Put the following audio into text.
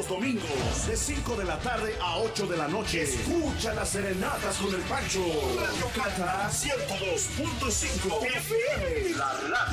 domingos, de 5 de la tarde a 8 de la noche. Escucha las serenatas con el Pancho. Radio Cata 102.5 FM. La radio